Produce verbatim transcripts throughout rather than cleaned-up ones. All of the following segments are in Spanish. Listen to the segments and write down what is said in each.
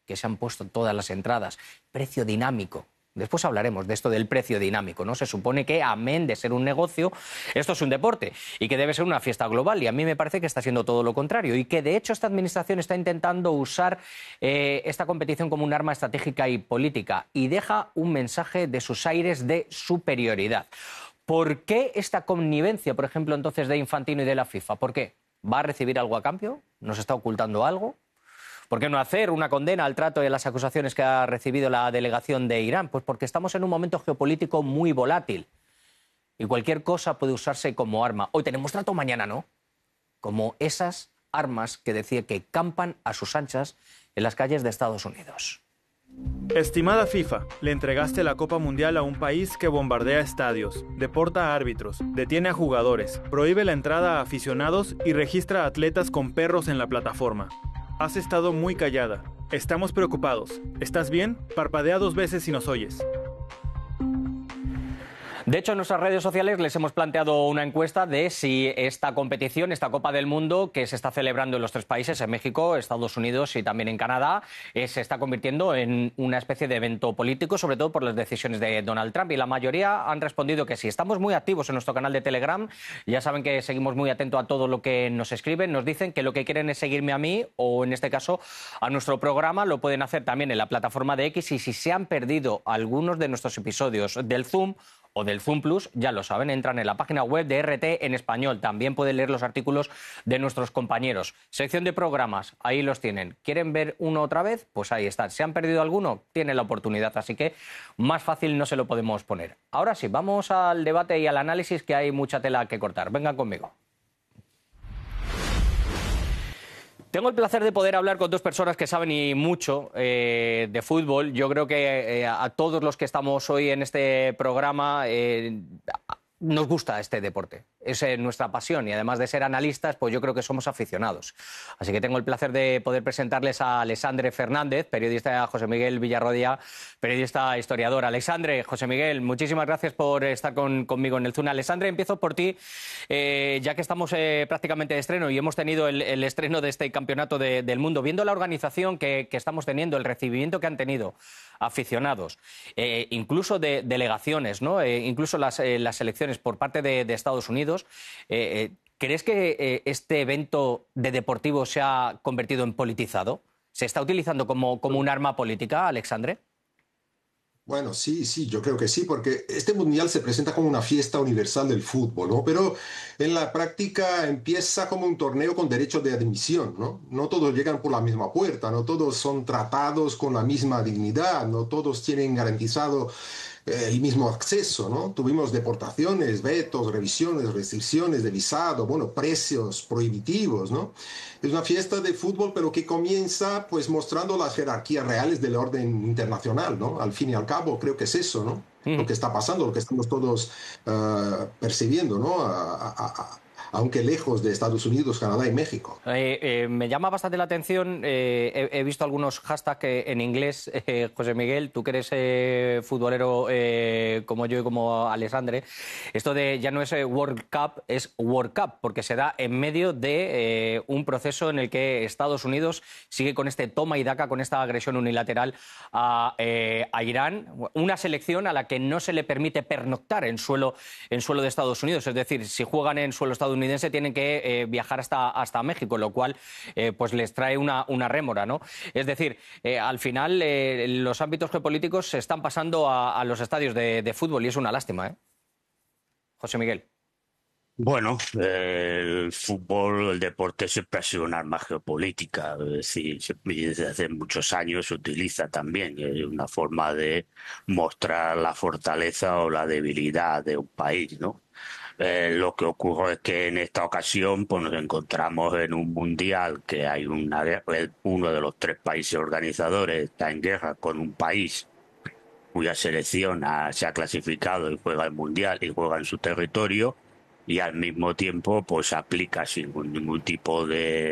que se han puesto todas las entradas, precio dinámico. Después hablaremos de esto del precio dinámico, ¿no? Se supone que, amén de ser un negocio, esto es un deporte y que debe ser una fiesta global. Y a mí me parece que está siendo todo lo contrario y que, de hecho, esta administración está intentando usar eh, esta competición como un arma estratégica y política y deja un mensaje de sus aires de superioridad. ¿Por qué esta connivencia, por ejemplo, entonces, de Infantino y de la FIFA? ¿Por qué? ¿Va a recibir algo a cambio? ¿Nos está ocultando algo? ¿Por qué no hacer una condena al trato y a las acusaciones que ha recibido la delegación de Irán? Pues porque estamos en un momento geopolítico muy volátil y cualquier cosa puede usarse como arma. Hoy tenemos trato, mañana no. Como esas armas que decía que campan a sus anchas en las calles de Estados Unidos. Estimada FIFA, le entregaste la Copa Mundial a un país que bombardea estadios, deporta a árbitros, detiene a jugadores, prohíbe la entrada a aficionados y registra a atletas con perros en la plataforma. Has estado muy callada. Estamos preocupados. ¿Estás bien? Parpadea dos veces si nos oyes. De hecho, en nuestras redes sociales les hemos planteado una encuesta de si esta competición, esta Copa del Mundo, que se está celebrando en los tres países, en México, Estados Unidos y también en Canadá, eh, se está convirtiendo en una especie de evento político, sobre todo por las decisiones de Donald Trump. Y la mayoría han respondido que sí. Estamos muy activos en nuestro canal de Telegram. Ya saben que seguimos muy atentos a todo lo que nos escriben. Nos dicen que lo que quieren es seguirme a mí o, en este caso, a nuestro programa. Lo pueden hacer también en la plataforma de X. Y si se han perdido algunos de nuestros episodios del Zoom o del Zoom Plus, ya lo saben, entran en la página web de R T en español. También pueden leer los artículos de nuestros compañeros. Sección de programas, ahí los tienen. ¿Quieren ver uno otra vez? Pues ahí están. ¿Se han perdido alguno? Tienen la oportunidad, así que más fácil no se lo podemos poner. Ahora sí, vamos al debate y al análisis, que hay mucha tela que cortar. Vengan conmigo. Tengo el placer de poder hablar con dos personas que saben y mucho eh, de fútbol. Yo creo que eh, a todos los que estamos hoy en este programa eh, nos gusta este deporte. Es eh, nuestra pasión y, además de ser analistas, pues yo creo que somos aficionados. Así que tengo el placer de poder presentarles a Alexandre Fernández, periodista, José Miguel Villarrodia, periodista historiador. Alexandre, José Miguel, muchísimas gracias por estar con, conmigo en el Zoom. Alexandre, empiezo por ti, eh, ya que estamos eh, prácticamente de estreno y hemos tenido el, el estreno de este campeonato de, del mundo. Viendo la organización que, que estamos teniendo, el recibimiento que han tenido aficionados, eh, incluso de delegaciones, ¿no? Eh, incluso las, eh, las selecciones por parte de, de Estados Unidos, eh, eh, ¿crees que eh, este evento de deportivo se ha convertido en politizado? ¿Se está utilizando como, como un arma política, Alexandre? Bueno, sí, sí, yo creo que sí, porque este mundial se presenta como una fiesta universal del fútbol, ¿no? Pero en la práctica empieza como un torneo con derecho de admisión, ¿no? No todos llegan por la misma puerta, no todos son tratados con la misma dignidad, no todos tienen garantizado el mismo acceso, ¿no? Tuvimos deportaciones, vetos, revisiones, restricciones de visado, bueno, precios prohibitivos, ¿no? Es una fiesta de fútbol, pero que comienza pues mostrando las jerarquías reales del orden internacional, ¿no? Al fin y al cabo, creo que es eso, ¿no? Mm. Lo que está pasando, lo que estamos todos uh, percibiendo, ¿no? A, a, a, aunque lejos de Estados Unidos, Canadá y México. Eh, eh, me llama bastante la atención, eh, he, he visto algunos hashtags en inglés, eh, José Miguel, tú que eres eh, futbolero eh, como yo y como Alexandre, esto de ya no es World Cup, es World Cup, porque se da en medio de eh, un proceso en el que Estados Unidos sigue con este toma y daca, con esta agresión unilateral a, eh, a Irán, una selección a la que no se le permite pernoctar en suelo, en suelo de Estados Unidos, es decir, si juegan en suelo estadounidense tienen que eh, viajar hasta, hasta México, lo cual eh, pues les trae una, una rémora, ¿no? Es decir, eh, al final eh, los ámbitos geopolíticos se están pasando a, a los estadios de, de fútbol y es una lástima, ¿eh? José Miguel. Bueno, eh, el fútbol, el deporte siempre ha sido un arma geopolítica, es decir, desde hace muchos años se utiliza también, es una forma de mostrar la fortaleza o la debilidad de un país, ¿no? Eh, lo que ocurre es que en esta ocasión pues, nos encontramos en un mundial que hay una guerra, uno de los tres países organizadores está en guerra con un país cuya selección ha, se ha clasificado y juega el mundial y juega en su territorio, y al mismo tiempo pues aplica sin ningún tipo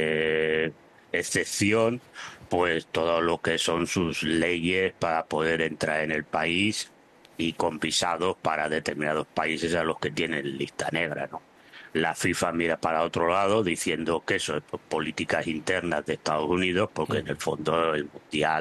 de excepción pues todo lo que son sus leyes para poder entrar en el país y con visados para determinados países a los que tienen lista negra, ¿no? La FIFA mira para otro lado diciendo que eso es por políticas internas de Estados Unidos, porque en el fondo el mundial